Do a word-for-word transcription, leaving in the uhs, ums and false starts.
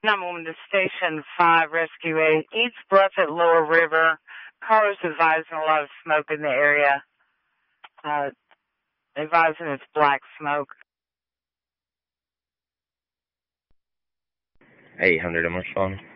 nine one one to Station five, Rescue eight. East Bluff at Lower River. Callers advising a lot of smoke in the area. Uh, advising it's black smoke. eight hundred, I'm responding.